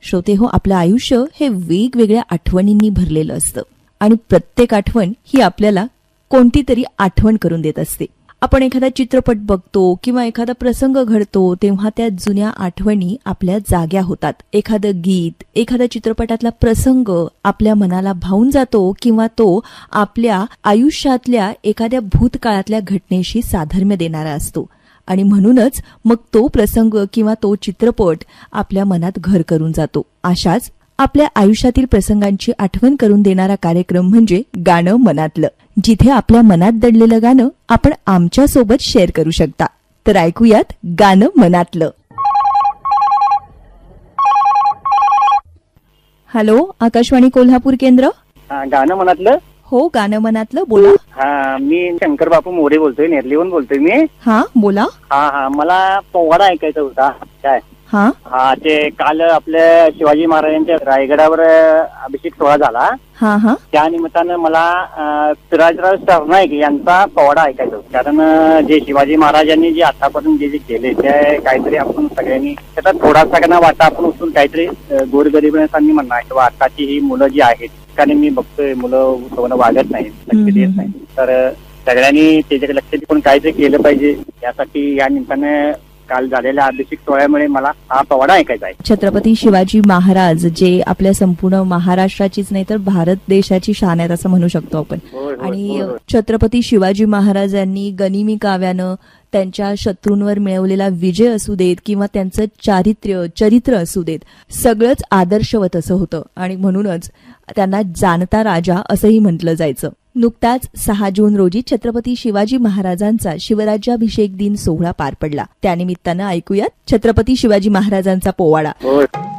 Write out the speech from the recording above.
श्रोते हो, आपलं आयुष्य हे वेगवेगळ्या आठवणींनी भरलेलं असतं आणि प्रत्येक आठवण ही आपल्याला कोणती तरी आठवण करून देत असते. आपण एखादा चित्रपट बघतो किंवा एखादा प्रसंग घडतो तेव्हा त्या जुन्या आठवणी आपल्या जाग्या होतात. एखादं गीत, एखादा चित्रपटातला प्रसंग आपल्या मनाला भावून जातो किंवा तो आपल्या आयुष्यातल्या एखाद्या भूतकाळातल्या घटनेशी साधर्म्य देणारा असतो आणि म्हणूनच मग तो प्रसंग किंवा तो चित्रपट आपल्या मनात घर करून जातो. अशाच आपल्या आयुष्यातील प्रसंगांची आठवण करून देणारा कार्यक्रम म्हणजे गाणं मनातलं, जिथे आपल्या मनात दडलेलं गाणं आपण आमच्या सोबत शेअर करू शकता. तर ऐकूयात गाणं मनातलं. हॅलो, आकाशवाणी कोल्हापूर केंद्र. गाणं मनातलं. हो, गाणं मनातलं, बोला. हा, मी शंकर बापू मोरे बोलतोय, नेरलीहून बोलतोय मी. हा, बोला. हा, मला पोवाडा ऐकायचा होता. काय? हा, ते काल आपल्या शिवाजी महाराजांच्या रायगडावर अभिषेक सोहळा झाला. हा, त्या निमित्तानं मला सिराजराव सरनाईक यांचा पोवाडा ऐकायचा होता. कारण जे शिवाजी महाराजांनी जे आतापर्यंत जे केले ते काहीतरी आपण सगळ्यांनी त्याचा थोडासा का वाटा आपण उचलून काहीतरी गोरगरिबांनी म्हणणार किंवा आताची ही मुलं जी आहेत, कारण मी बघतोय मुलं उत्सवानं वागत नाहीत, लक्ष देत नाही. तर सगळ्यांनी त्याच्याकडे लक्ष देऊन काहीतरी केलं पाहिजे. यासाठी या निमित्तानं काल झालेल्या अभिषेक सोहळ्यामुळे मला हा पोवाडा ऐकायचा आहे. छत्रपती शिवाजी महाराज जे आपल्या संपूर्ण महाराष्ट्राचीच नाही तर भारत देशाची शान आहेत असं म्हणू शकतो आपण. आणि छत्रपती शिवाजी महाराजांनी गनिमी काव्यानं त्यांच्या शत्रूंवर मिळवलेला विजय असू देत किंवा त्यांचं चरित्र असू देत, सगळंच आदर्शवत असं होतं आणि म्हणूनच त्यांना जाणता राजा असंही म्हटलं जायचं. नुकताच 6 जून रोजी छत्रपती शिवाजी महाराजांचा शिवराज्याभिषेक दिन सोहळा पार पडला. त्यानिमित्तानं ऐकूयात छत्रपती शिवाजी महाराजांचा पोवाडा.